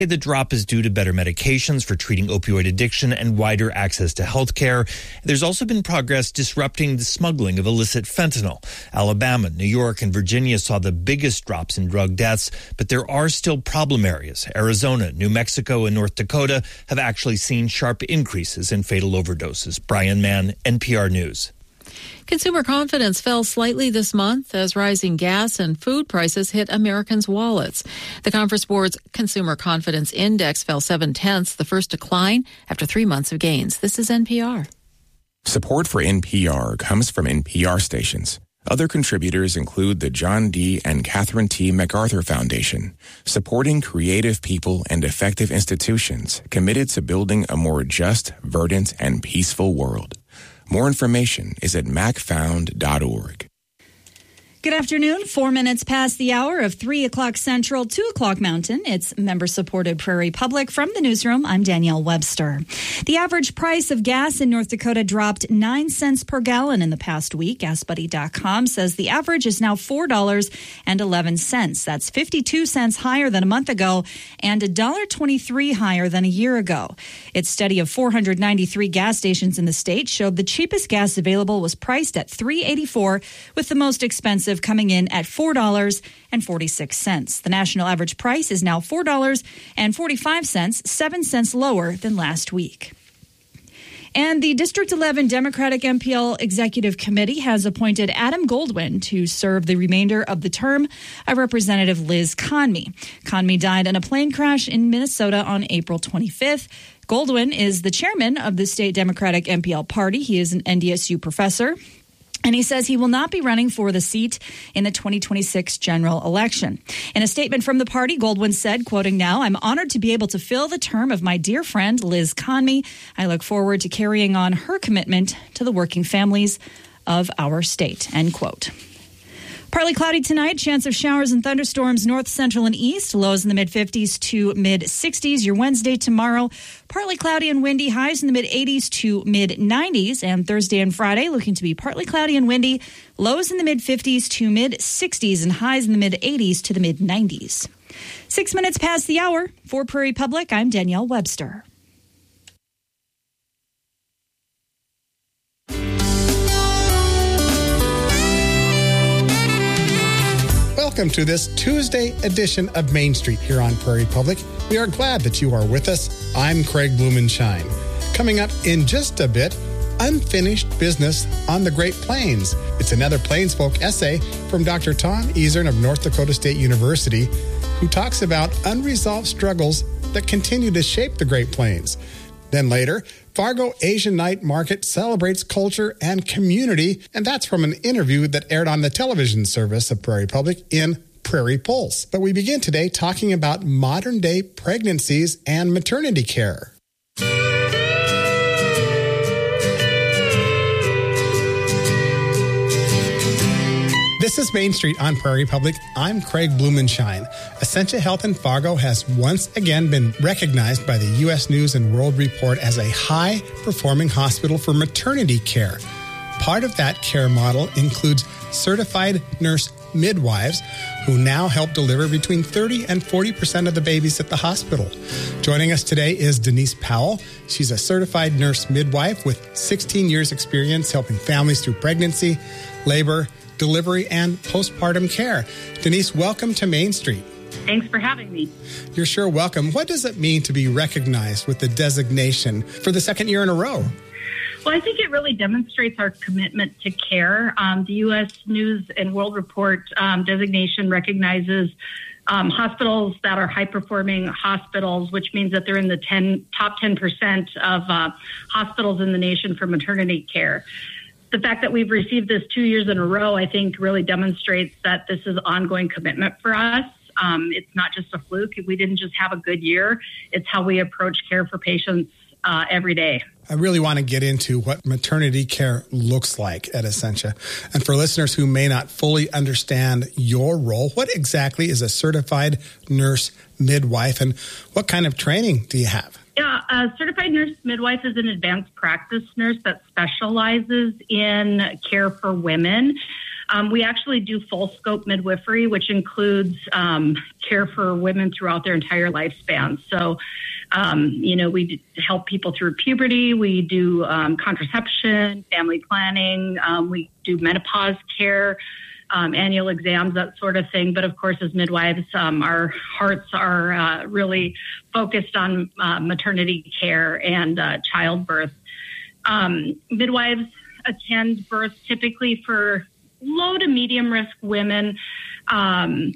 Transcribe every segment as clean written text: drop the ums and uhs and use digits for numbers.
The drop is due to better medications for treating opioid addiction and wider access to health care. There's also been progress disrupting the smuggling of illicit fentanyl. Alabama, New York, and Virginia saw the biggest drops in drug deaths, but there are still problem areas. Arizona, New Mexico, and North Dakota have actually seen sharp increases in fatal overdoses. Brian Mann, NPR News. Consumer confidence fell slightly this month as rising gas and food prices hit Americans' wallets. The Conference Board's Consumer Confidence Index fell 0.7, the first decline after 3 months of gains. This is NPR. Support for NPR comes from NPR stations. Other contributors include the John D. and Catherine T. MacArthur Foundation, supporting creative people and effective institutions committed to building a more just, verdant, and peaceful world. More information is at macfound.org. Good afternoon. 4 minutes past the hour of 3 o'clock Central, 2 o'clock Mountain. It's member-supported Prairie Public. From the newsroom, I'm Danielle Webster. The average price of gas in North Dakota dropped 9 cents per gallon in the past week. GasBuddy.com says the average is now $4.11. That's 52 cents higher than a month ago and $1.23 higher than a year ago. Its study of 493 gas stations in the state showed the cheapest gas available was priced at $3.84, with the most expensive coming in at $4.46. The national average price is now $4.45, 7 cents lower than last week. And the District 11 Democratic MPL Executive Committee has appointed Adam Goldwyn to serve the remainder of the term of Representative Liz Conmee. Conmee died in a plane crash in Minnesota on April 25th. Goldwyn is the chairman of the state Democratic MPL party. He is an NDSU professor. And he says he will not be running for the seat in the 2026 general election. In a statement from the party, Goldwyn said, quoting now, "I'm honored to be able to fill the term of my dear friend Liz Conmee. I look forward to carrying on her commitment to the working families of our state," end quote. Partly cloudy tonight, chance of showers and thunderstorms north, central, and east. Lows in the mid-50s to mid-60s. Your Wednesday tomorrow, partly cloudy and windy. Highs in the mid-80s to mid-90s. And Thursday and Friday, looking to be partly cloudy and windy. Lows in the mid-50s to mid-60s and highs in the mid-80s to the mid-90s. 6 minutes past the hour. For Prairie Public, I'm Danielle Webster. Welcome to this Tuesday edition of Main Street here on Prairie Public. We are glad that you are with us. I'm Craig Blumenshine. Coming up in just a bit, unfinished business on the Great Plains. It's another Plains Folk essay from Dr. Tom Easern of North Dakota State University, who talks about unresolved struggles that continue to shape the Great Plains. Then later, Fargo Asian Night Market celebrates culture and community, and that's from an interview that aired on the television service of Prairie Public in Prairie Pulse. But we begin today talking about modern-day pregnancies and maternity care. This is Main Street on Prairie Public. I'm Craig Blumenshine. Essentia Health in Fargo has once again been recognized by the U.S. News and World Report as a high-performing hospital for maternity care. Part of that care model includes certified nurse midwives who now help deliver between 30 and 40% of the babies at the hospital. Joining us today is Denise Powell. She's a certified nurse midwife with 16 years experience helping families through pregnancy, labor, delivery, and postpartum care. Denise, welcome to Main Street. Thanks for having me. You're sure welcome. What does it mean to be recognized with the designation for the second year in a row? Well, I think it really demonstrates our commitment to care. The U.S. News and World Report designation recognizes hospitals that are high-performing hospitals, which means that they're in the top 10% of hospitals in the nation for maternity care. The fact that we've received this 2 years in a row, I think, really demonstrates that this is ongoing commitment for us. It's not just a fluke. We didn't just have a good year. It's how we approach care for patients every day. I really want to get into what maternity care looks like at Essentia. And for listeners who may not fully understand your role, what exactly is a certified nurse midwife and what kind of training do you have? Yeah, a certified nurse midwife is an advanced practice nurse that specializes in care for women. We actually do full scope midwifery, which includes care for women throughout their entire lifespan. So, we help people through puberty. We do contraception, family planning. We do menopause care, annual exams, that sort of thing. But of course, as midwives, our hearts are really focused on maternity care and childbirth. Midwives attend births typically for low to medium risk women, and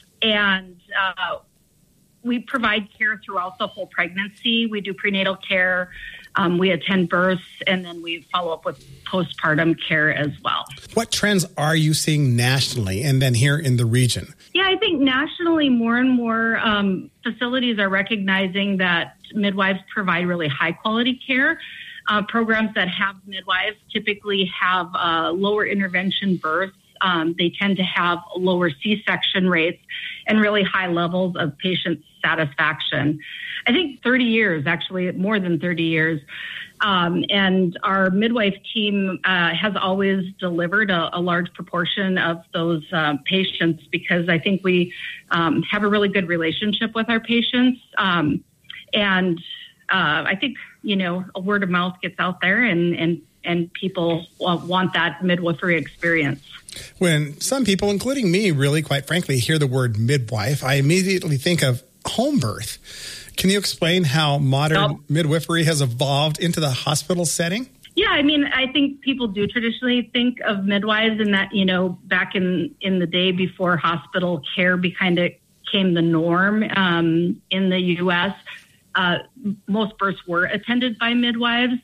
we provide care throughout the whole pregnancy. We do prenatal care, we attend births, and then we follow up with postpartum care as well. What trends are you seeing nationally and then here in the region? Yeah, I think nationally more and more facilities are recognizing that midwives provide really high quality care. Programs that have midwives typically have lower intervention births. They tend to have lower C-section rates and really high levels of patient satisfaction. I think 30 years, actually more than 30 years. And our midwife team has always delivered a large proportion of those patients because I think we have a really good relationship with our patients. And I think, a word of mouth gets out there and people want that midwifery experience. When some people, including me, really, quite frankly, hear the word midwife, I immediately think of home birth. Can you explain how modern midwifery has evolved into the hospital setting? Yeah, I think people do traditionally think of midwives in that, back in the day before hospital care kind of became the norm in the U.S., most births were attended by midwives.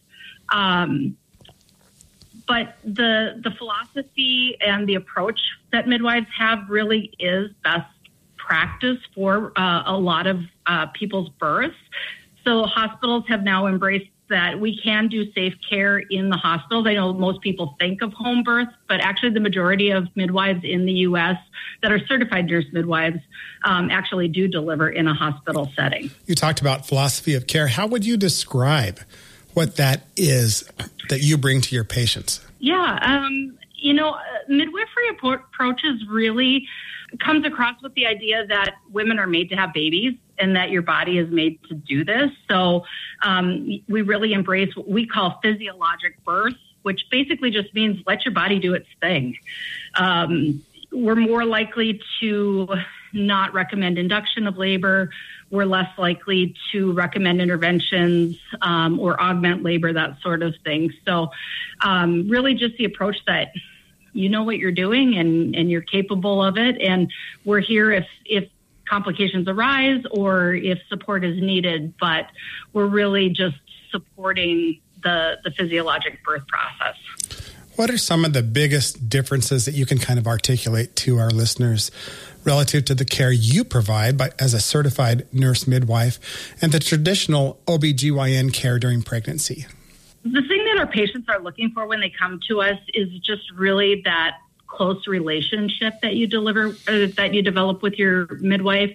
But the philosophy and the approach that midwives have really is best practice for a lot of people's births. So hospitals have now embraced that we can do safe care in the hospitals. I know most people think of home birth, but actually the majority of midwives in the U.S. that are certified nurse midwives actually do deliver in a hospital setting. You talked about philosophy of care. How would you describe what that is that you bring to your patients? Yeah, midwifery approaches really comes across with the idea that women are made to have babies and that your body is made to do this. So we really embrace what we call physiologic birth, which basically just means let your body do its thing. We're more likely to not recommend induction of labor. We're less likely to recommend interventions or augment labor, that sort of thing. So really just the approach that you know what you're doing and you're capable of it. And we're here if complications arise or if support is needed, but we're really just supporting the physiologic birth process. What are some of the biggest differences that you can kind of articulate to our listeners relative to the care you provide as a certified nurse midwife and the traditional OBGYN care during pregnancy? The thing that our patients are looking for when they come to us is just really that close relationship that you develop with your midwife.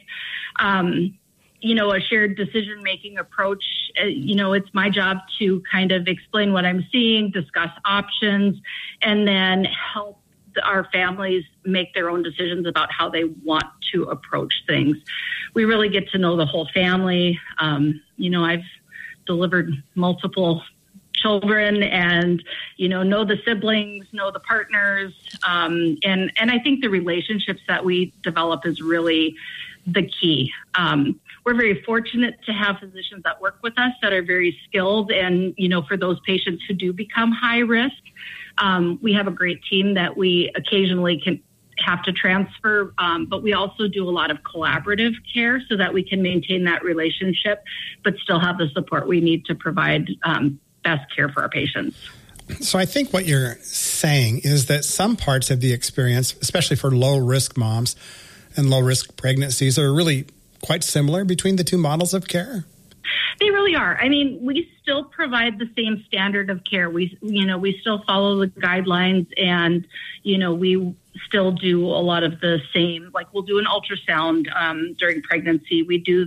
A shared decision-making approach. It's my job to kind of explain what I'm seeing, discuss options, and then help our families make their own decisions about how they want to approach things. We really get to know the whole family. I've delivered multiple children and, know the siblings, know the partners. And I think the relationships that we develop is really the key. We're very fortunate to have physicians that work with us that are very skilled. And, for those patients who do become high risk, we have a great team that we occasionally can have to transfer. But we also do a lot of collaborative care so that we can maintain that relationship, but still have the support we need to provide best care for our patients. So I think what you're saying is that some parts of the experience, especially for low-risk moms and low-risk pregnancies, are really quite similar between the two models of care? They really are. We still provide the same standard of care. We still follow the guidelines and, we still do a lot of the same, like we'll do an ultrasound during pregnancy. We do the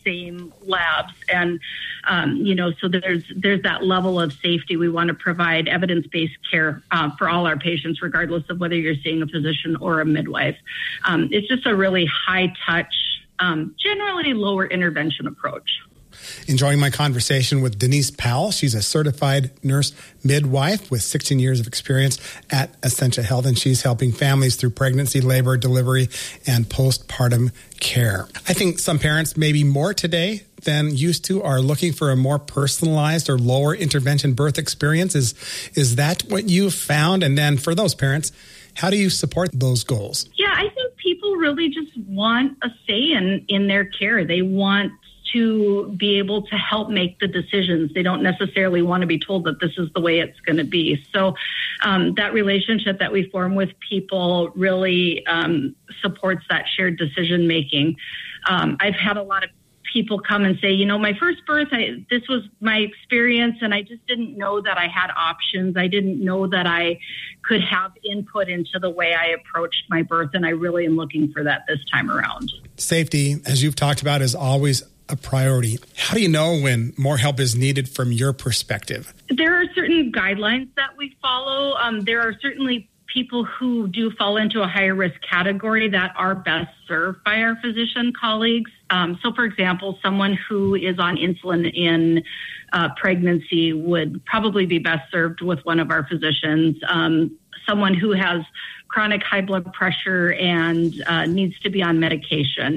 same labs. And, so there's that level of safety. We want to provide evidence-based care for all our patients, regardless of whether you're seeing a physician or a midwife. It's just a really high-touch, generally lower intervention approach. Enjoying my conversation with Denise Powell. She's a certified nurse midwife with 16 years of experience at Essentia Health, and she's helping families through pregnancy, labor, delivery, and postpartum care. I think some parents, maybe more today than used to, are looking for a more personalized or lower intervention birth experience. Is that what you've found? And then for those parents, how do you support those goals? Yeah, I think people really just want a say in their care. They want to be able to help make the decisions. They don't necessarily want to be told that this is the way it's going to be. So that relationship that we form with people really supports that shared decision making. I've had a lot of people come and say, my first birth, this was my experience, and I just didn't know that I had options. I didn't know that I could have input into the way I approached my birth, and I really am looking for that this time around. Safety, as you've talked about, is always a priority. How do you know when more help is needed from your perspective? There are certain guidelines that we follow. There are certainly people who do fall into a higher risk category that are best served by our physician colleagues. So, for example, someone who is on insulin in pregnancy would probably be best served with one of our physicians. Someone who has chronic high blood pressure and needs to be on medication.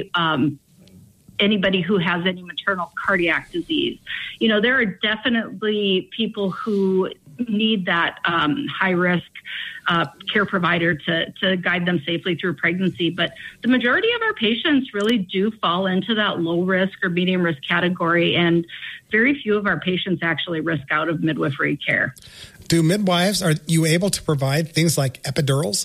Anybody who has any maternal cardiac disease. There are definitely people who need that high-risk care provider to guide them safely through pregnancy. But the majority of our patients really do fall into that low-risk or medium-risk category, and very few of our patients actually risk out of midwifery care. Do midwives, are you able to provide things like epidurals?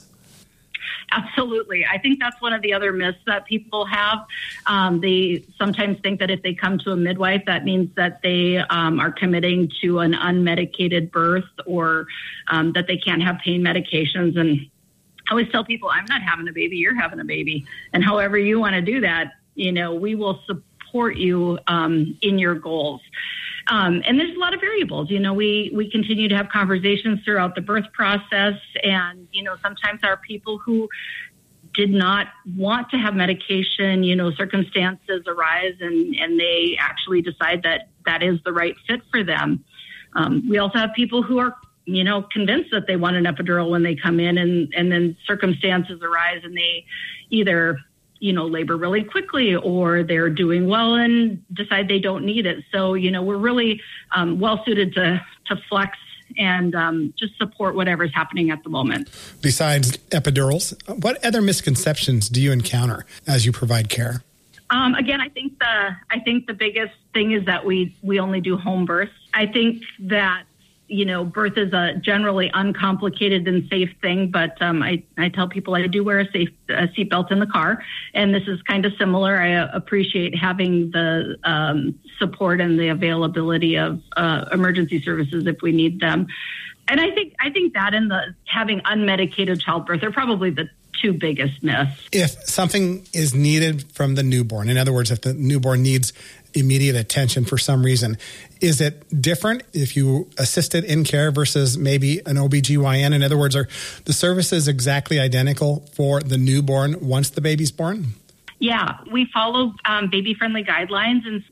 Absolutely. I think that's one of the other myths that people have. They sometimes think that if they come to a midwife, that means that they are committing to an unmedicated birth or that they can't have pain medications. And I always tell people, I'm not having a baby, you're having a baby. And however you want to do that, we will support you in your goals. And there's a lot of variables. We continue to have conversations throughout the birth process. And, sometimes there are people who did not want to have medication, circumstances arise and they actually decide that that is the right fit for them. We also have people who are, convinced that they want an epidural when they come in and then circumstances arise and they either labor really quickly or they're doing well and decide they don't need it. So, we're really well suited to flex and just support whatever's happening at the moment. Besides epidurals, what other misconceptions do you encounter as you provide care? Again, I think the biggest thing is that we only do home births. I think that birth is a generally uncomplicated and safe thing, but I tell people I do wear a seatbelt in the car, and this is kind of similar. I appreciate having the support and the availability of emergency services if we need them. And I think that and the having unmedicated childbirth are probably the two biggest myths. If something is needed from the newborn, in other words, if the newborn needs immediate attention for some reason, is it different if you assisted in care versus maybe an OBGYN? In other words, are the services exactly identical for the newborn once the baby's born? Yeah, we follow baby-friendly guidelines, and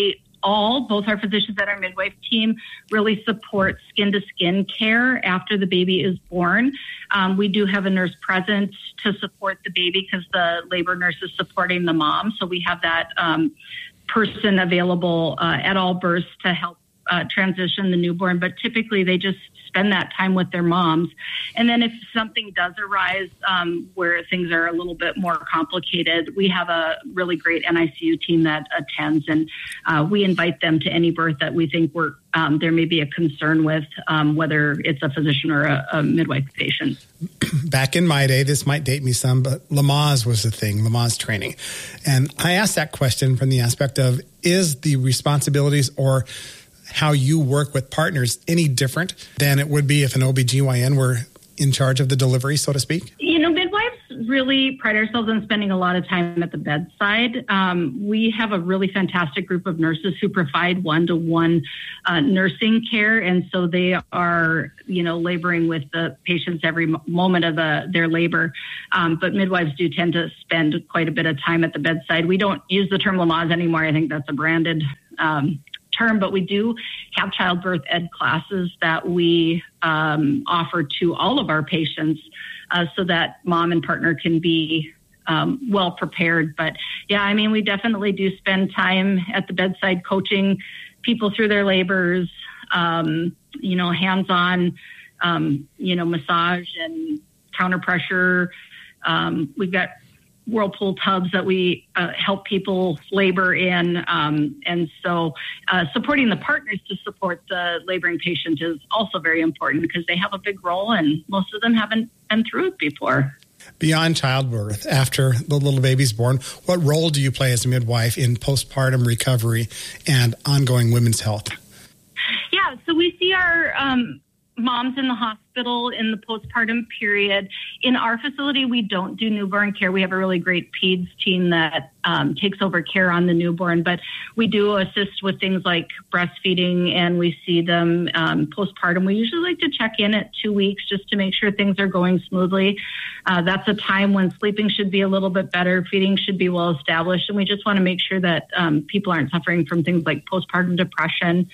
both our physicians and our midwife team really support skin-to-skin care after the baby is born. We do have a nurse present to support the baby because the labor nurse is supporting the mom. So we have that person available at all births to help transition the newborn. But typically they just spend that time with their moms. And then if something does arise where things are a little bit more complicated, we have a really great NICU team that attends, and we invite them to any birth that we think there may be a concern with, whether it's a physician or a midwife patient. Back in my day, this might date me some, but Lamaze was the thing, Lamaze training. And I asked that question from the aspect of, is the responsibilities or how you work with partners any different than it would be if an OBGYN were in charge of the delivery, so to speak? Midwives really pride ourselves on spending a lot of time at the bedside. We have a really fantastic group of nurses who provide one-to-one nursing care. And so they are, laboring with the patients every moment of their labor. But midwives do tend to spend quite a bit of time at the bedside. We don't use the term Lamaze anymore. I think that's a branded term, but we do have childbirth ed classes that we offer to all of our patients so that mom and partner can be well prepared. But yeah, we definitely do spend time at the bedside coaching people through their labors, hands-on, massage and counter pressure. We've got whirlpool tubs that we help people labor in. And so supporting the partners to support the laboring patient is also very important because they have a big role and most of them haven't been through it before. Beyond childbirth, after the little baby's born, what role do you play as a midwife in postpartum recovery and ongoing women's health? Yeah, so we see our moms in the hospital in the postpartum period. In our facility, we don't do newborn care. We have a really great peds team that takes over care on the newborn, but we do assist with things like breastfeeding, and we see them postpartum. We usually like to check in at 2 weeks just to make sure things are going smoothly. That's a time when sleeping should be a little bit better, feeding should be well established, and we just want to make sure that people aren't suffering from things like postpartum depression.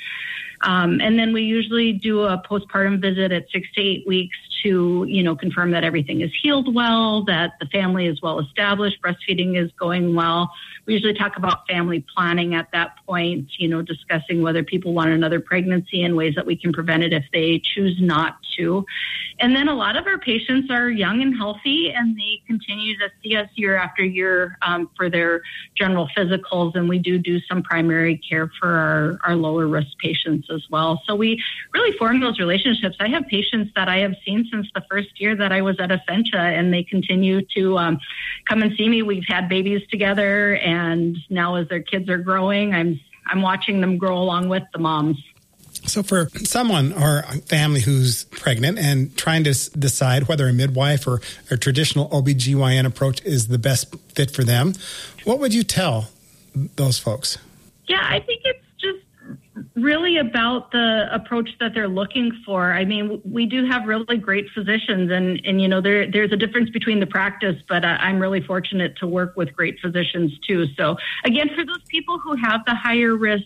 And then we usually do a postpartum visit at 6 to 8 weeks to, confirm that everything is healed well, that the family is well established, breastfeeding is going well. We usually talk about family planning at that point, discussing whether people want another pregnancy and ways that we can prevent it if they choose not to. And then a lot of our patients are young and healthy, and they continue to see us year after year for their general physicals, and we do some primary care for our lower risk patients as well. So we really form those relationships. I have patients that I have seen since the first year that I was at Essentia, and they continue to come and see me. We've had babies together, and now as their kids are growing, I'm watching them grow along with the moms. So for someone or a family who's pregnant and trying to decide whether a midwife or a traditional OBGYN approach is the best fit for them, what would you tell those folks? Yeah, I think it's just really about the approach that they're looking for. We do have really great physicians, and there's a difference between the practice, but I'm really fortunate to work with great physicians too. So again, for those people who have the higher risk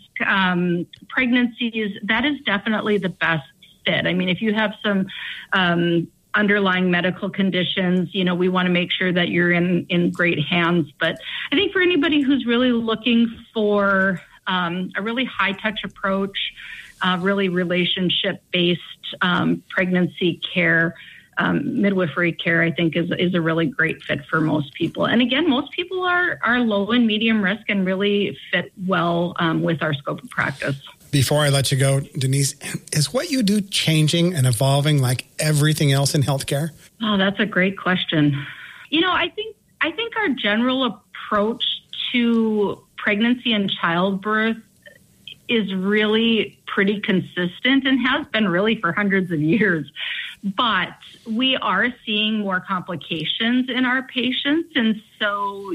pregnancies, that is definitely the best fit. If you have some underlying medical conditions, we want to make sure that you're in great hands. But I think for anybody who's really looking for a really high-touch approach, really relationship-based pregnancy care, midwifery care, I think is a really great fit for most people. And again, most people are low and medium risk and really fit well with our scope of practice. Before I let you go, Denise, is what you do changing and evolving like everything else in healthcare? Oh, that's a great question. I think our general approach to pregnancy and childbirth is really pretty consistent and has been really for hundreds of years. But we are seeing more complications in our patients. And so,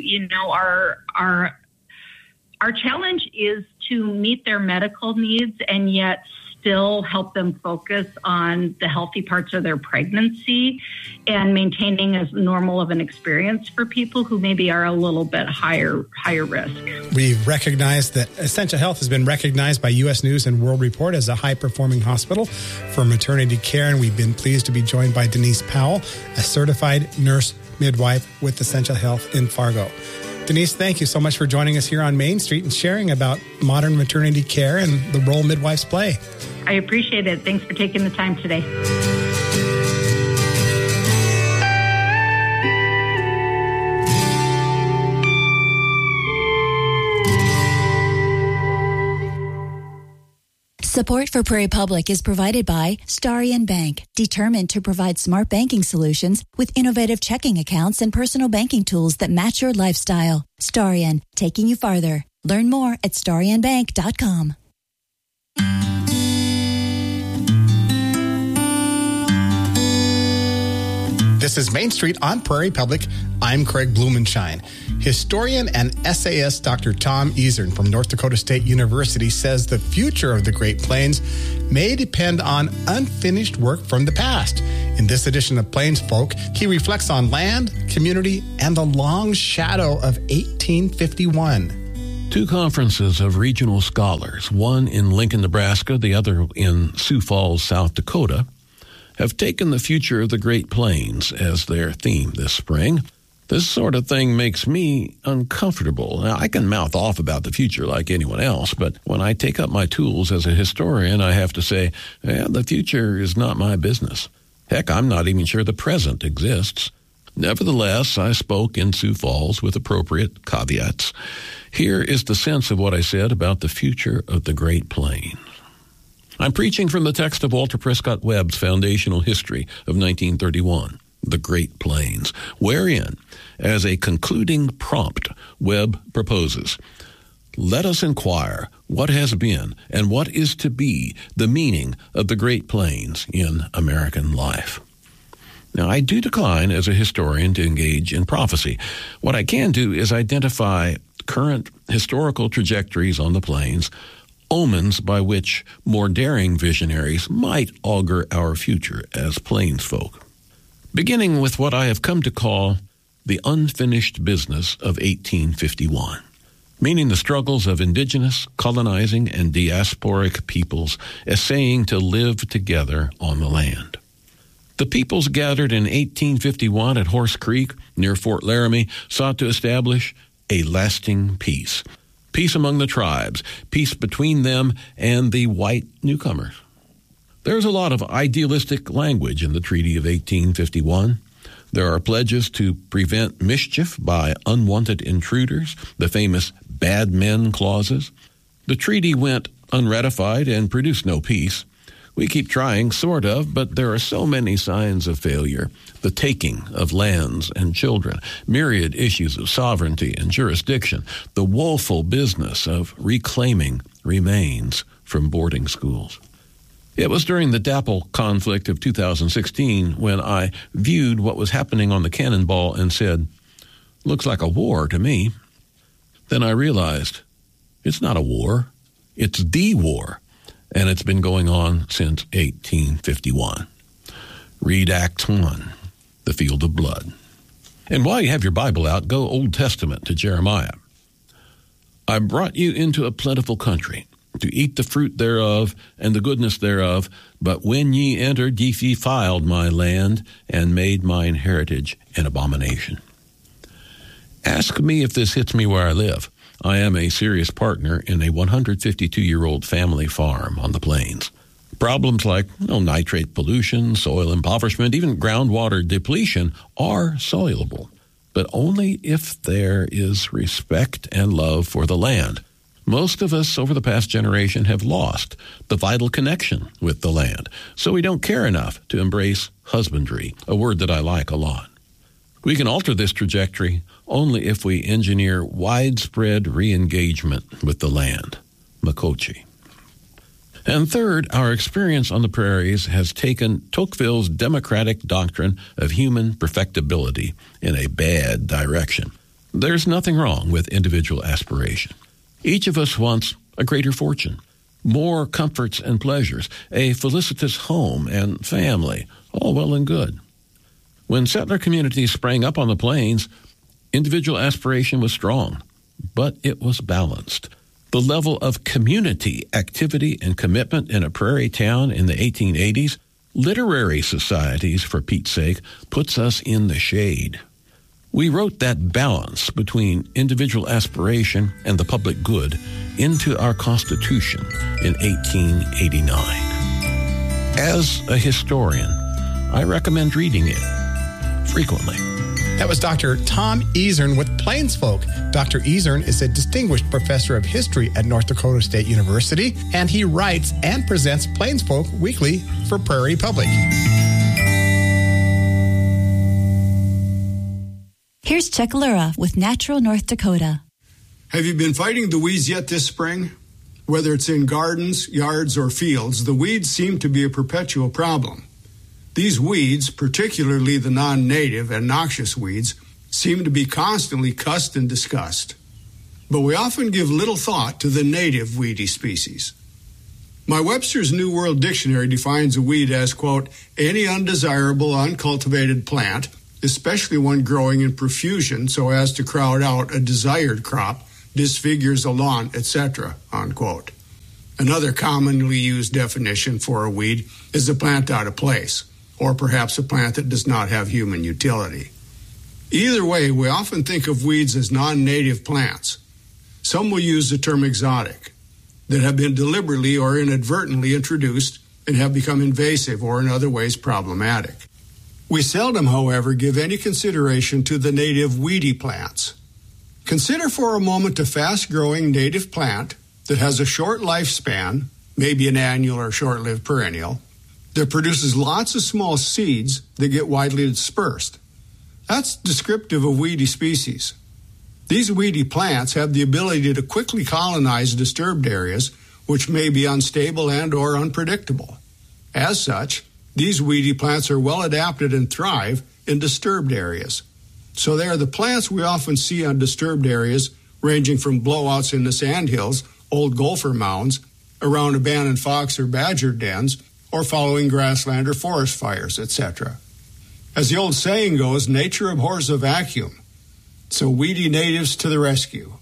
our challenge is to meet their medical needs and yet still help them focus on the healthy parts of their pregnancy and maintaining as normal of an experience for people who maybe are a little bit higher risk. We recognize that Essentia Health has been recognized by U.S. News and World Report as a high-performing hospital for maternity care, and we've been pleased to be joined by Denise Powell, a certified nurse midwife with Essentia Health in Fargo. Denise, thank you so much for joining us here on Main Street and sharing about modern maternity care and the role midwives play. I appreciate it. Thanks for taking the time today. Support for Prairie Public is provided by Starion Bank, determined to provide smart banking solutions with innovative checking accounts and personal banking tools that match your lifestyle. Starion, taking you farther. Learn more at starionbank.com. This is Main Street on Prairie Public. I'm Craig Blumenshine. Historian and essayist Dr. Tom Easern from North Dakota State University says the future of the Great Plains may depend on unfinished work from the past. In this edition of Plains Folk, he reflects on land, community, and the long shadow of 1851. Two conferences of regional scholars, one in Lincoln, Nebraska, the other in Sioux Falls, South Dakota, have taken the future of the Great Plains as their theme this spring. This sort of thing makes me uncomfortable. Now, I can mouth off about the future like anyone else, but when I take up my tools as a historian, I have to say, the future is not my business. Heck, I'm not even sure the present exists. Nevertheless, I spoke in Sioux Falls with appropriate caveats. Here is the sense of what I said about the future of the Great Plains. I'm preaching from the text of Walter Prescott Webb's Foundational History of 1931, The Great Plains, wherein, as a concluding prompt, Webb proposes, "Let us inquire what has been and what is to be the meaning of the Great Plains in American life." Now, I do decline as a historian to engage in prophecy. What I can do is identify current historical trajectories on the plains, omens by which more daring visionaries might augur our future as plains folk. Beginning with what I have come to call the unfinished business of 1851, meaning the struggles of indigenous, colonizing, and diasporic peoples essaying to live together on the land. The peoples gathered in 1851 at Horse Creek near Fort Laramie sought to establish a lasting peace. Peace among the tribes, peace between them and the white newcomers. There's a lot of idealistic language in the Treaty of 1851. There are pledges to prevent mischief by unwanted intruders, the famous bad men clauses. The treaty went unratified and produced no peace. We keep trying, sort of, but there are so many signs of failure. The taking of lands and children, myriad issues of sovereignty and jurisdiction, the woeful business of reclaiming remains from boarding schools. It was during the DAPL conflict of 2016 when I viewed what was happening on the Cannonball and said, "Looks like a war to me." Then I realized it's not a war, it's the war, and it's been going on since 1851. Read Acts 1, the field of blood. And while you have your Bible out, go Old Testament to Jeremiah. "I brought you into a plentiful country, to eat the fruit thereof and the goodness thereof, but when ye entered, ye defiled my land and made mine heritage an abomination." Ask me if this hits me where I live. I am a serious partner in a 152-year-old family farm on the plains. Problems like nitrate pollution, soil impoverishment, even groundwater depletion are solvable, but only if there is respect and love for the land. Most of us over the past generation have lost the vital connection with the land, so we don't care enough to embrace husbandry, a word that I like a lot. We can alter this trajectory only if we engineer widespread re-engagement with the land, Makochi. And third, our experience on the prairies has taken Tocqueville's democratic doctrine of human perfectibility in a bad direction. There's nothing wrong with individual aspiration. Each of us wants a greater fortune, more comforts and pleasures, a felicitous home and family, all well and good. When settler communities sprang up on the plains, individual aspiration was strong, but it was balanced. The level of community activity and commitment in a prairie town in the 1880s, literary societies, for Pete's sake, puts us in the shade. We wrote that balance between individual aspiration and the public good into our Constitution in 1889. As a historian, I recommend reading it frequently. That was Dr. Tom Easern with Plains Folk. Dr. Easern is a distinguished professor of history at North Dakota State University, and he writes and presents Plains Folk weekly for Prairie Public. Here's Chuck Lura with Natural North Dakota. Have you been fighting the weeds yet this spring? Whether it's in gardens, yards, or fields, the weeds seem to be a perpetual problem. These weeds, particularly the non-native and noxious weeds, seem to be constantly cussed and discussed. But we often give little thought to the native weedy species. My Webster's New World Dictionary defines a weed as, quote, any undesirable, uncultivated plant, especially one growing in profusion so as to crowd out a desired crop, disfigures a lawn, etc., unquote. Another commonly used definition for a weed is a plant out of place, or perhaps a plant that does not have human utility. Either way, we often think of weeds as non-native plants. Some will use the term exotic, that have been deliberately or inadvertently introduced and have become invasive or in other ways problematic. We seldom, however, give any consideration to the native weedy plants. Consider for a moment a fast-growing native plant that has a short lifespan, maybe an annual or short-lived perennial, that produces lots of small seeds that get widely dispersed. That's descriptive of weedy species. These weedy plants have the ability to quickly colonize disturbed areas, which may be unstable and or unpredictable. As such, these weedy plants are well adapted and thrive in disturbed areas. So they are the plants we often see on disturbed areas, ranging from blowouts in the sandhills, old gopher mounds, around abandoned fox or badger dens, or following grassland or forest fires, etc. As the old saying goes, nature abhors a vacuum. So weedy natives to the rescue.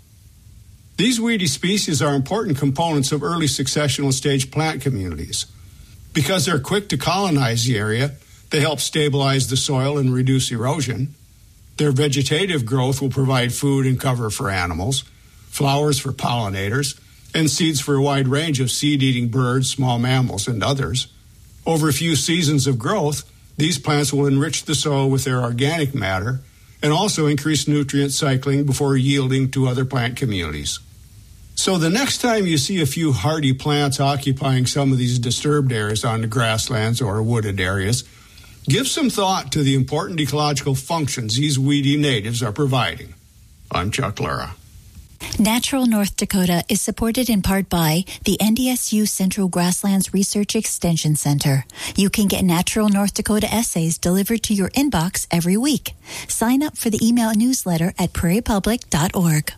These weedy species are important components of early successional stage plant communities. Because they're quick to colonize the area, they help stabilize the soil and reduce erosion. Their vegetative growth will provide food and cover for animals, flowers for pollinators, and seeds for a wide range of seed-eating birds, small mammals, and others. Over a few seasons of growth, these plants will enrich the soil with their organic matter and also increase nutrient cycling before yielding to other plant communities. So the next time you see a few hardy plants occupying some of these disturbed areas on the grasslands or wooded areas, give some thought to the important ecological functions these weedy natives are providing. I'm Chuck Lura. Natural North Dakota is supported in part by the NDSU Central Grasslands Research Extension Center. You can get Natural North Dakota essays delivered to your inbox every week. Sign up for the email newsletter at prairiepublic.org.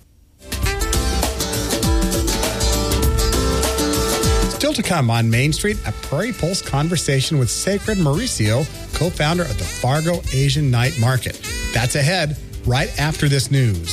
Still to come on Main Street, a Prairie Pulse conversation with Sacred Mauricio, co-founder of the Fargo Asian Night Market. That's ahead right after this news.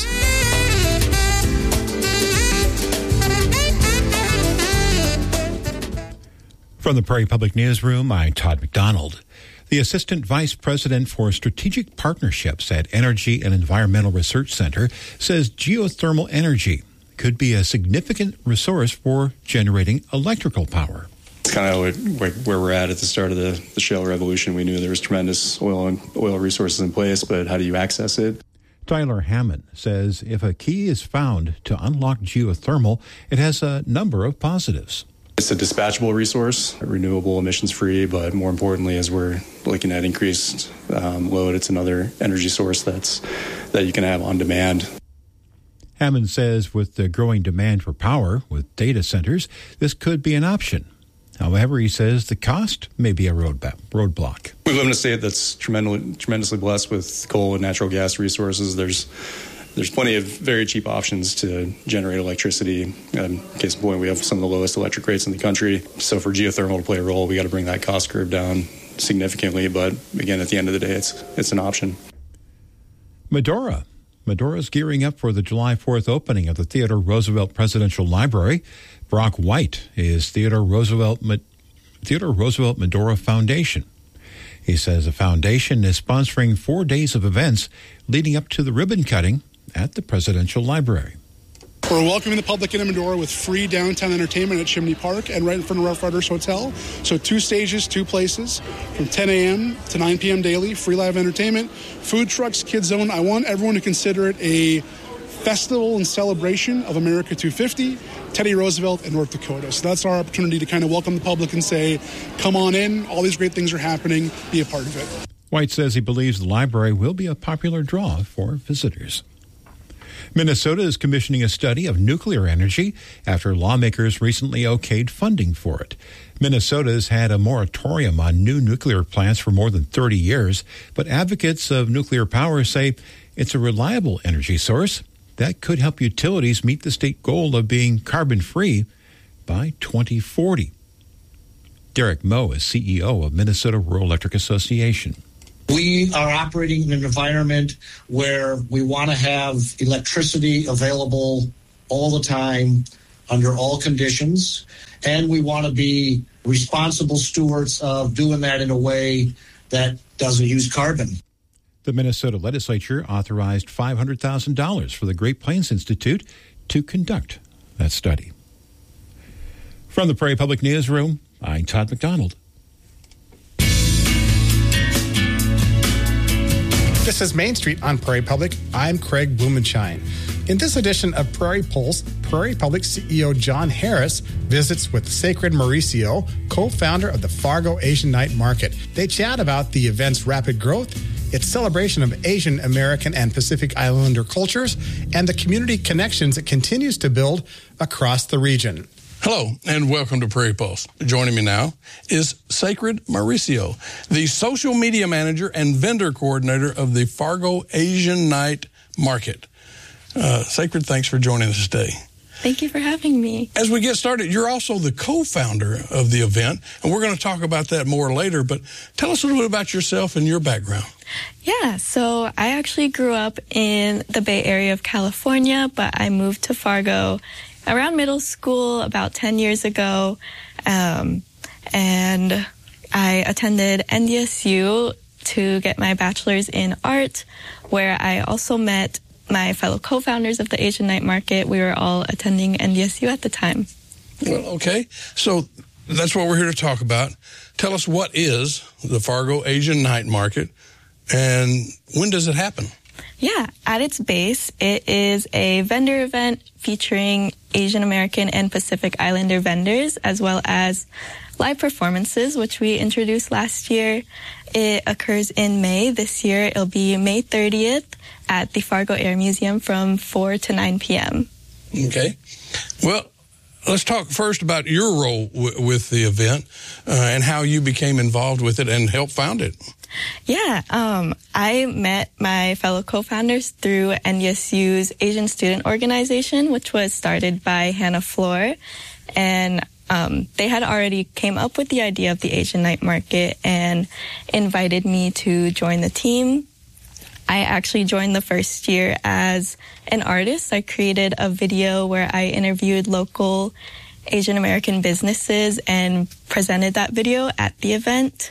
From the Prairie Public Newsroom, I'm Todd McDonald. The Assistant Vice President for Strategic Partnerships at Energy and Environmental Research Center says geothermal energy could be a significant resource for generating electrical power. It's kind of where we're at the start of the shale revolution. We knew there was tremendous oil resources in place, but how do you access it? Tyler Hammond says if a key is found to unlock geothermal, it has a number of positives. It's a dispatchable resource, renewable, emissions-free, but more importantly, as we're looking at increased load, it's another energy source that you can have on demand. Hammond says with the growing demand for power with data centers, this could be an option. However, he says the cost may be a roadblock. We live in a state that's tremendously blessed with coal and natural gas resources. There's plenty of very cheap options to generate electricity. Case in point, we have some of the lowest electric rates in the country. So for geothermal to play a role, we got to bring that cost curve down significantly. But again, at the end of the day, it's an option. Medora's gearing up for the July 4th opening of the Theodore Roosevelt Presidential Library. Brock White is Theodore Roosevelt Medora Foundation. He says the foundation is sponsoring 4 days of events leading up to the ribbon cutting at the Presidential Library. We're welcoming the public in Medora with free downtown entertainment at Chimney Park and right in front of Rough Riders Hotel. So 2 stages, 2 places from 10 a.m. to 9 p.m. daily, free live entertainment, food trucks, kids zone. I want everyone to consider it a festival and celebration of America 250, Teddy Roosevelt, and North Dakota. So that's our opportunity to kind of welcome the public and say, come on in, all these great things are happening, be a part of it. White says he believes the library will be a popular draw for visitors. Minnesota is commissioning a study of nuclear energy after lawmakers recently okayed funding for it. Minnesota has had a moratorium on new nuclear plants for more than 30 years, but advocates of nuclear power say it's a reliable energy source that could help utilities meet the state goal of being carbon-free by 2040. Derek Moe is CEO of Minnesota Rural Electric Association. We are operating in an environment where we want to have electricity available all the time under all conditions, and we want to be responsible stewards of doing that in a way that doesn't use carbon. The Minnesota legislature authorized $500,000 for the Great Plains Institute to conduct that study. From the Prairie Public Newsroom, I'm Todd McDonald. This is Main Street on Prairie Public. I'm Craig Blumenshine. In this edition of Prairie Pulse, Prairie Public CEO John Harris visits with Sacred Mauricio, co-founder of the Fargo Asian Night Market. They chat about the event's rapid growth, its celebration of Asian American and Pacific Islander cultures, and the community connections it continues to build across the region. Hello, and welcome to Prairie Pulse. Joining me now is Sacred Mauricio, the social media manager and vendor coordinator of the Fargo Asian Night Market. Sacred, thanks for joining us today. Thank you for having me. As we get started, you're also the co-founder of the event, and we're going to talk about that more later, but tell us a little bit about yourself and your background. Yeah, so I actually grew up in the Bay Area of California, but I moved to Fargo around middle school about 10 years ago, and I attended NDSU to get my bachelor's in art, where I also met my fellow co-founders of the Asian Night Market. We were all attending NDSU at the time. Well, okay, so that's what we're here to talk about. Tell us, what is the Fargo Asian Night Market, and when does it happen? Yeah, at its base, it is a vendor event featuring Asian American and Pacific Islander vendors, as well as live performances, which we introduced last year. It occurs in May. This year, it'll be May 30th at the Fargo Air Museum from 4 to 9 p.m. Okay. Well, let's talk first about your role with the event and how you became involved with it and helped found it. Yeah, I met my fellow co-founders through NDSU's Asian Student Organization, which was started by Hannah Floor, and they had already came up with the idea of the Asian Night Market and invited me to join the team. I actually joined the first year as an artist. I created a video where I interviewed local Asian American businesses and presented that video at the event.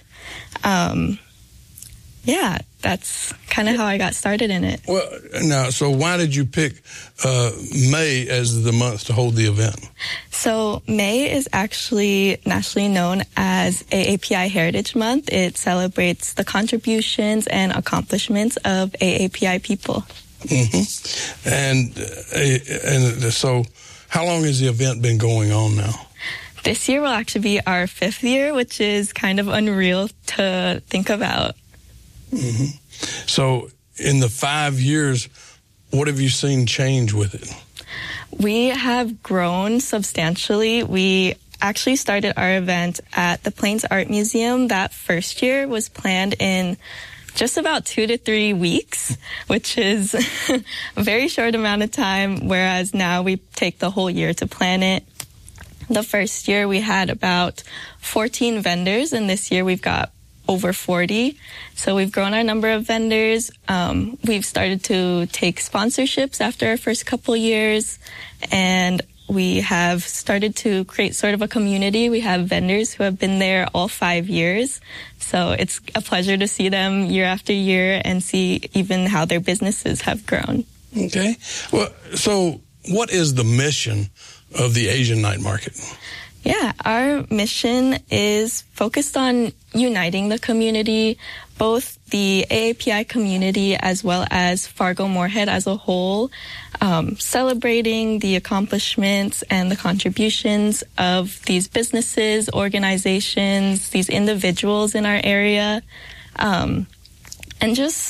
Yeah, that's kind of how I got started in it. Well, now, so why did you pick May as the month to hold the event? So May is actually nationally known as AAPI Heritage Month. It celebrates the contributions and accomplishments of AAPI people. Mm-hmm. And so how long has the event been going on now? This year will actually be our 5th year, which is kind of unreal to think about. Mm-hmm. So in the 5 years, what have you seen change with it? We have grown substantially. We actually started our event at the Plains Art Museum. That first year was planned in just about 2 to 3 weeks, which is a very short amount of time, whereas now we take the whole year to plan it. The first year we had about 14 vendors, and this year we've got over 40. So we've grown our number of vendors. We've started to take sponsorships after our first couple years, and we have started to create sort of a community. We have vendors who have been there all 5 years. So it's a pleasure to see them year after year and see even how their businesses have grown. Okay. Well, so what is the mission of the Asian Night Market? Yeah, our mission is focused on uniting the community, both the AAPI community as well as Fargo-Moorhead as a whole, celebrating the accomplishments and the contributions of these businesses, organizations, these individuals in our area, and just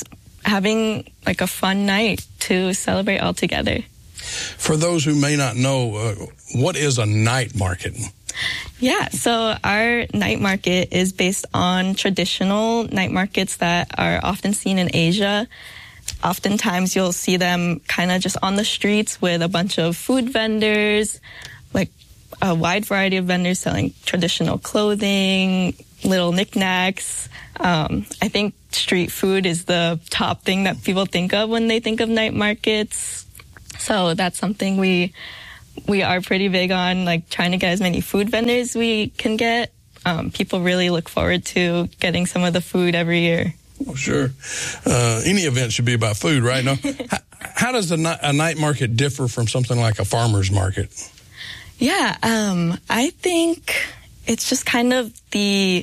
having like a fun night to celebrate all together. For those who may not know, what is a night market? Yeah, so our night market is based on traditional night markets that are often seen in Asia. Oftentimes you'll see them kind of just on the streets with a bunch of food vendors, like a wide variety of vendors selling traditional clothing, little knickknacks. I think street food is the top thing that people think of when they think of night markets. So that's something we are pretty big on, like trying to get as many food vendors we can get. People really look forward to getting some of the food every year. Oh, sure. Any event should be about food, right? Now, how does a night market differ from something like a farmer's market? Yeah, I think it's just kind of the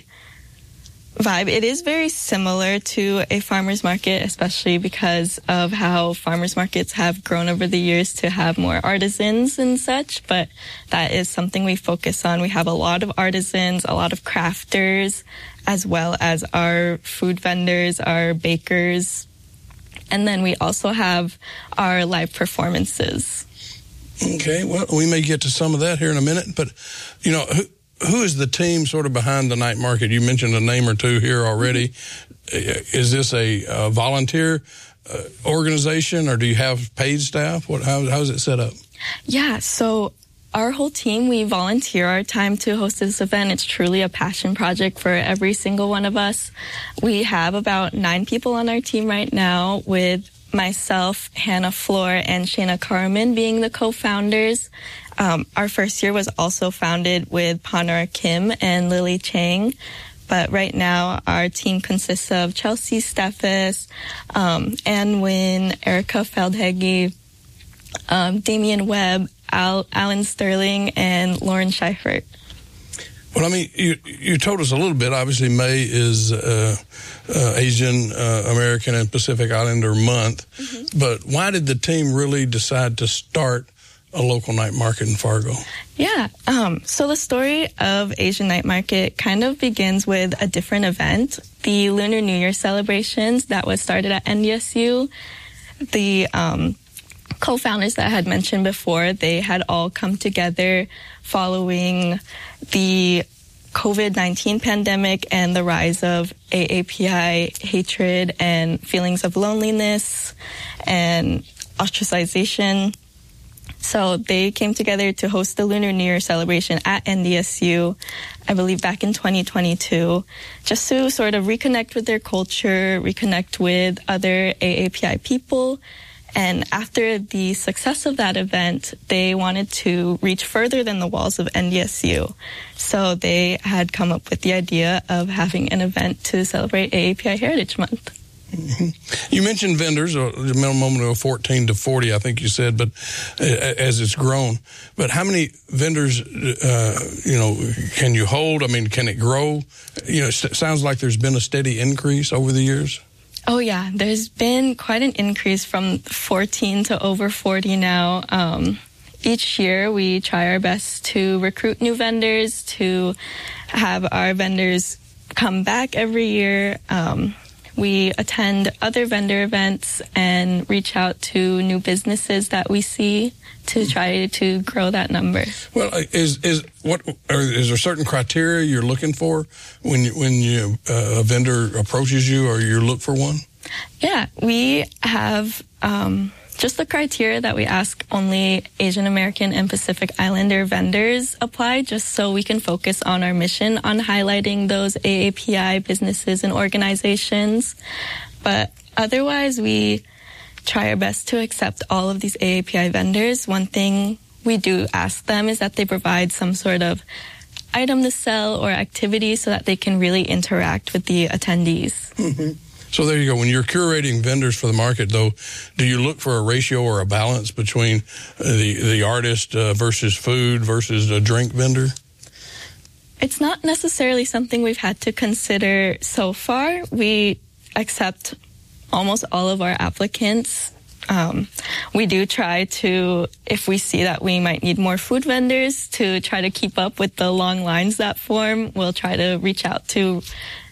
vibe. It is very similar to a farmer's market, especially because of how farmer's markets have grown over the years to have more artisans and such, but that is something we focus on. We have a lot of artisans, a lot of crafters, as well as our food vendors, our bakers, and then we also have our live performances. Okay, well, we may get to some of that here in a minute, but, you know, who is the team sort of behind the night market? You mentioned a name or two here already. Is this a volunteer organization, or do you have paid staff? How is it set up? Yeah, so our whole team, we volunteer our time to host this event. It's truly a passion project for every single one of us. We have about 9 people on our team right now, with myself, Hannah Floor, and Shayna Karaman being the co-founders. Our first year was also founded with Panara Kim and Lily Chang. But right now, our team consists of Chelsea Steffes, Ann Nguyen, Erica Feldhage, Damian Webb, Alan Sterling, and Lauren Scheifert. Well, I mean, you told us a little bit. Obviously, May is Asian American and Pacific Islander Month. Mm-hmm. But why did the team really decide to start a local night market in Fargo? Yeah, so the story of Asian Night Market kind of begins with a different event, the Lunar New Year celebrations that was started at NDSU. The co-founders that I had mentioned before, they had all come together following the COVID-19 pandemic and the rise of AAPI hatred and feelings of loneliness and ostracization. So they came together to host the Lunar New Year celebration at NDSU, I believe back in 2022, just to sort of reconnect with their culture, reconnect with other AAPI people. And after the success of that event, they wanted to reach further than the walls of NDSU. So they had come up with the idea of having an event to celebrate AAPI Heritage Month. You mentioned vendors, a minimum of 14 to 40, I think you said, but as it's grown. But how many vendors, can you hold? I mean, can it grow? It sounds like there's been a steady increase over the years. Oh, yeah. There's been quite an increase from 14 to over 40 now. Each year, we try our best to recruit new vendors, to have our vendors come back every year. We attend other vendor events and reach out to new businesses that we see to try to grow that number. Well, is there certain criteria you're looking for when a vendor approaches you, or you look for one? Yeah, we have just the criteria that we ask only Asian American and Pacific Islander vendors apply, just so we can focus on our mission on highlighting those AAPI businesses and organizations. But otherwise, we try our best to accept all of these AAPI vendors. One thing we do ask them is that they provide some sort of item to sell or activity so that they can really interact with the attendees. Mm-hmm. So there you go. When you're curating vendors for the market, though, do you look for a ratio or a balance between the artist versus food versus a drink vendor? It's not necessarily something we've had to consider so far. We accept almost all of our applicants. We do try to, if we see that we might need more food vendors to try to keep up with the long lines that form, we'll try to reach out to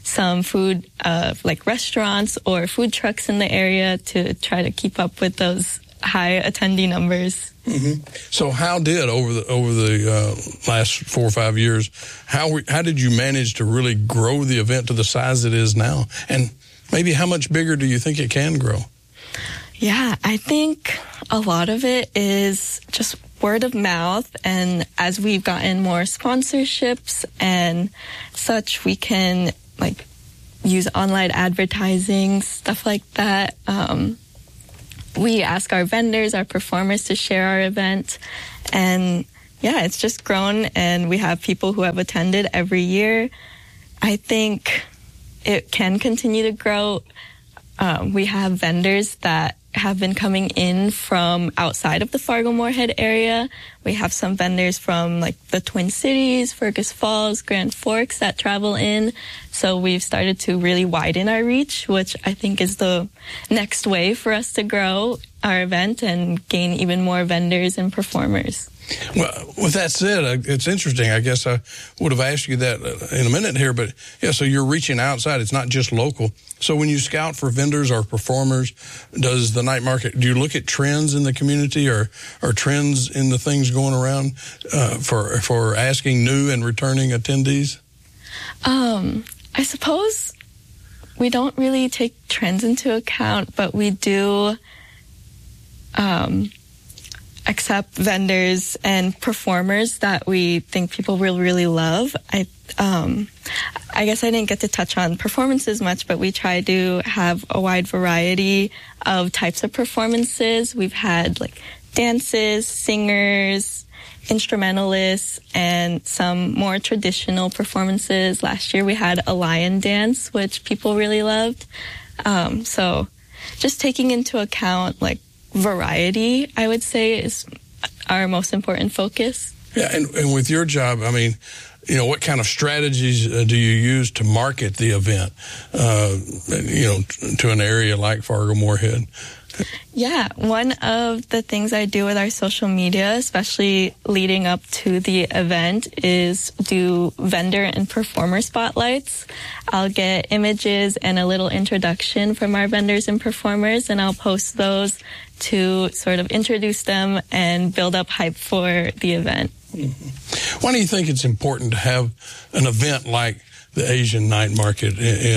some food, like restaurants or food trucks in the area to try to keep up with those high attendee numbers. Mm-hmm. So how did over the last 4 or 5 years, how did you manage to really grow the event to the size it is now? And maybe how much bigger do you think it can grow? Yeah, I think a lot of it is just word of mouth. And as we've gotten more sponsorships and such, we can like use online advertising, stuff like that. We ask our vendors, our performers to share our event. And yeah, it's just grown, and we have people who have attended every year. I think it can continue to grow. We have vendors that have been coming in from outside of the Fargo-Moorhead area. We have some vendors from like the Twin Cities, Fergus Falls, Grand Forks that travel in. So we've started to really widen our reach, which I think is the next way for us to grow our event and gain even more vendors and performers. Well, with that said, it's interesting. I guess I would have asked you that in a minute here, but yeah, so you're reaching outside. It's not just local. So when you scout for vendors or performers, does the night market, do you look at trends in the community or trends in the things going around for asking new and returning attendees? I suppose we don't really take trends into account, but we do accept vendors and performers that we think people will really love. I guess I didn't get to touch on performances much, but we try to have a wide variety of types of performances. We've had like dances, singers, instrumentalists, and some more traditional performances. Last year we had a lion dance, which people really loved. So just taking into account like variety, I would say, is our most important focus. Yeah, and with your job, I mean, you know, what kind of strategies do you use to market the event, to an area like Fargo-Moorhead? Yeah, one of the things I do with our social media, especially leading up to the event, is do vendor and performer spotlights. I'll get images and a little introduction from our vendors and performers, and I'll post those to sort of introduce them and build up hype for the event. Mm-hmm. Why do you think it's important to have an event like the Asian Night Market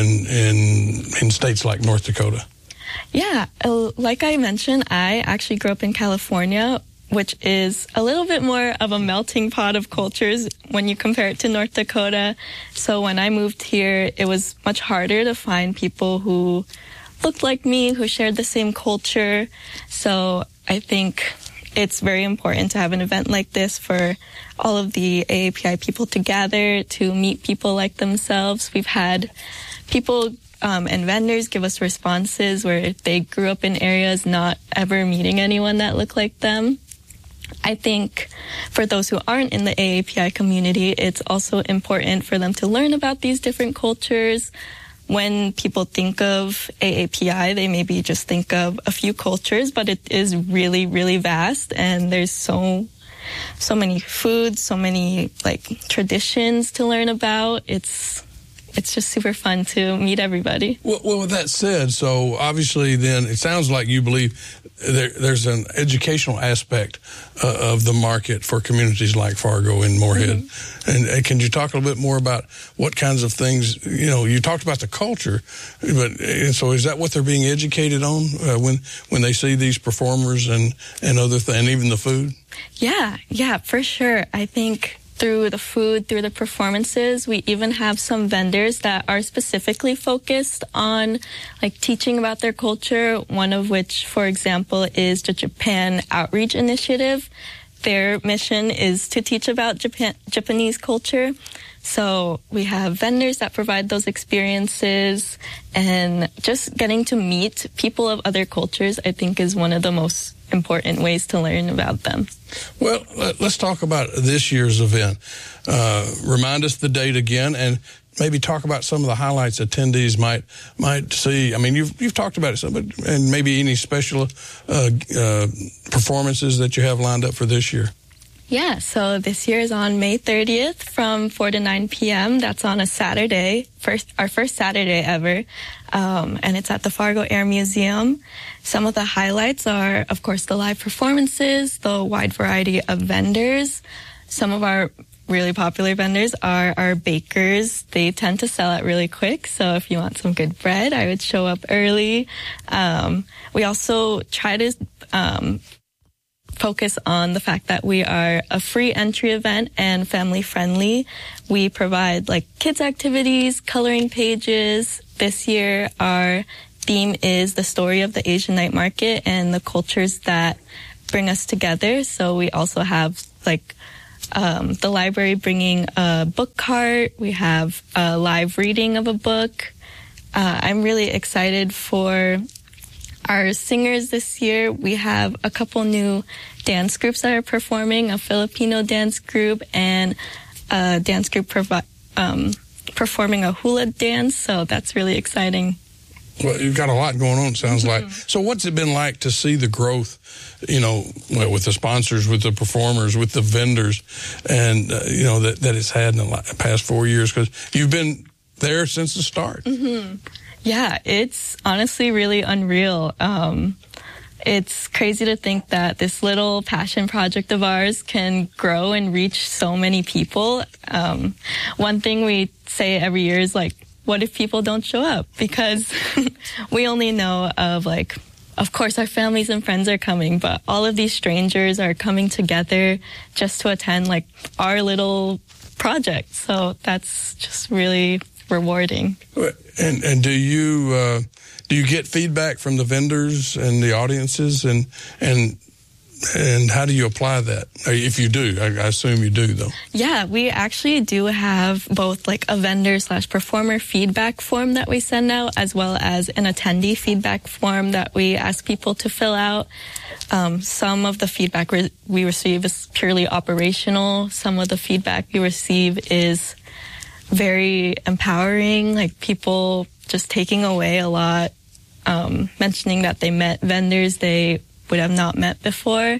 in states like North Dakota? Yeah, like I mentioned, I actually grew up in California, which is a little bit more of a melting pot of cultures when you compare it to North Dakota. So when I moved here, it was much harder to find people who looked like me, who shared the same culture. So I think it's very important to have an event like this for all of the AAPI people to gather, to meet people like themselves. We've had people and vendors give us responses where they grew up in areas not ever meeting anyone that looked like them. I think for those who aren't in the AAPI community, it's also important for them to learn about these different cultures. When people think of AAPI, they maybe just think of a few cultures, but it is really, really vast, and there's so many foods, so many like traditions to learn about. It's just super fun to meet everybody. Well, with that said, so obviously then it sounds like you believe there's an educational aspect of the market for communities like Fargo and Moorhead. Mm-hmm. And can you talk a little bit more about what kinds of things, you talked about the culture, but so is that what they're being educated on when they see these performers and other things, and even the food? Yeah, for sure. I think through the food, through the performances, we even have some vendors that are specifically focused on like teaching about their culture. One of which, for example, is the Japan Outreach Initiative. Their mission is to teach about Japanese culture. So we have vendors that provide those experiences, and just getting to meet people of other cultures, I think, is one of the most important ways to learn about them. Well, let's talk about this year's event. Remind us the date again, and maybe talk about some of the highlights attendees might see. I mean, you've talked about it, and maybe any special performances that you have lined up for this year. Yeah, so this year is on May 30th from 4 to 9 p.m. That's on a Saturday, our first Saturday ever, and it's at the Fargo Air Museum. Some of the highlights are, of course, the live performances, the wide variety of vendors. Some of our really popular vendors are our bakers. They tend to sell out really quick, so if you want some good bread, I would show up early. We also try to focus on the fact that we are a free entry event and family friendly. We provide like kids activities, coloring pages. This year our theme is the story of the Asian night market and the cultures that bring us together. So we also have like the library bringing a book cart. We have a live reading of a book. I'm really excited for our singers this year. We have a couple new dance groups that are performing, a Filipino dance group and a dance group performing a hula dance. So that's really exciting. Well, you've got a lot going on, it sounds like. So what's it been like to see the growth, with the sponsors, with the performers, with the vendors, and, that it's had in the past 4 years? Because you've been there since the start. Mm-hmm. Yeah, it's honestly really unreal. It's crazy to think that this little passion project of ours can grow and reach so many people. One thing we say every year is like, what if people don't show up? Because we only know of course, our families and friends are coming, but all of these strangers are coming together just to attend our little project. So that's just really rewarding. And do you get feedback from the vendors and the audiences, and how do you apply that? If you do, I assume you do, though. Yeah, we actually do have both a vendor/performer feedback form that we send out, as well as an attendee feedback form that we ask people to fill out. Some of the feedback we receive is purely operational. Some of the feedback we receive is very empowering, people just taking away a lot, mentioning that they met vendors they would have not met before.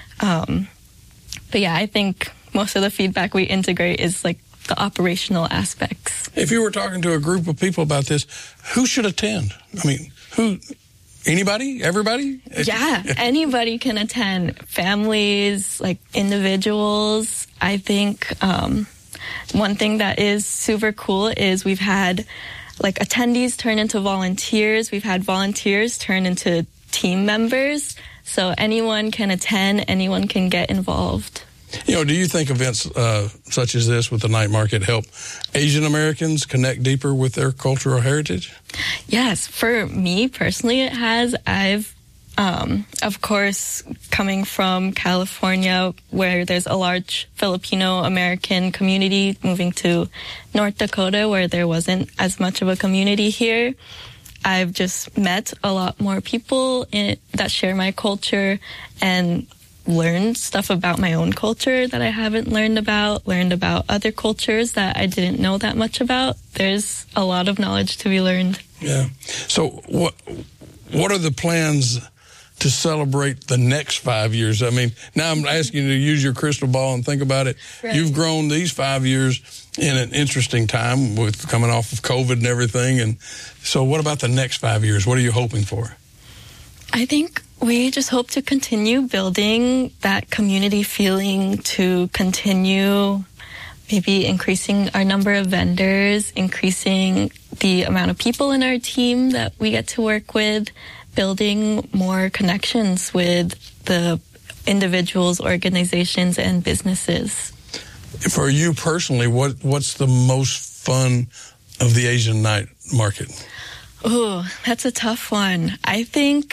But yeah, I think most of the feedback we integrate is the operational aspects. If you were talking to a group of people about this, who should attend? I mean, who? Anybody? Everybody? Yeah, anybody can attend. Families, individuals. I think one thing that is super cool is we've had attendees turn into volunteers. We've had volunteers turn into team members. So anyone can attend, anyone can get involved. Do you think events such as this with the night market help Asian Americans connect deeper with their cultural heritage? Yes, for me personally it has. I've of course, coming from California, where there's a large Filipino-American community, moving to North Dakota, where there wasn't as much of a community here, I've just met a lot more people that share my culture and learned stuff about my own culture that I haven't learned about other cultures that I didn't know that much about. There's a lot of knowledge to be learned. Yeah. So what are the plans to celebrate the next 5 years? I mean, now I'm asking you to use your crystal ball and think about it. Right. You've grown these 5 years in an interesting time with coming off of COVID and everything. And so what about the next 5 years? What are you hoping for? I think we just hope to continue building that community feeling, to continue maybe increasing our number of vendors, increasing the amount of people in our team that we get to work with, building more connections with the individuals, organizations, and businesses. For you personally, what's the most fun of the Asian night market? Ooh, that's a tough one. I think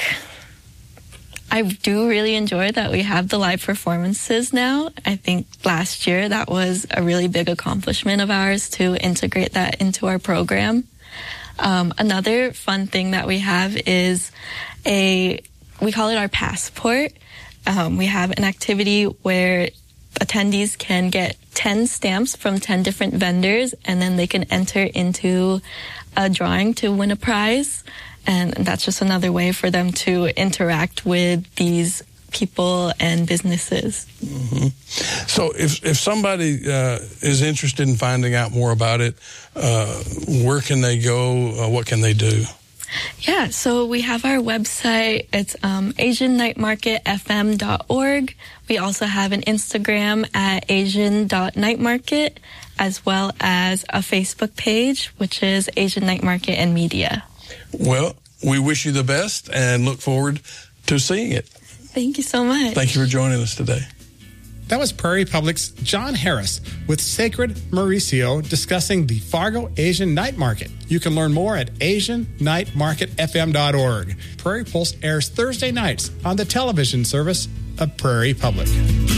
I do really enjoy that we have the live performances now. I think last year that was a really big accomplishment of ours to integrate that into our program. Another fun thing that we have is we call it our passport. We have an activity where attendees can get 10 stamps from 10 different vendors, and then they can enter into a drawing to win a prize. And that's just another way for them to interact with these people and businesses. Mm-hmm. So if somebody is interested in finding out more about it, where can they go? What can they do? Yeah, so we have our website. It's asiannightmarketfm.org. We also have an Instagram at asian.nightmarket, as well as a Facebook page, which is Asian Night Market and Media. Well, we wish you the best and look forward to seeing it. Thank you so much. Thank you for joining us today. That was Prairie Public's John Harris with Sacred Mauricio discussing the Fargo Asian Night Market. You can learn more at asiannightmarketfm.org. Prairie Pulse airs Thursday nights on the television service of Prairie Public.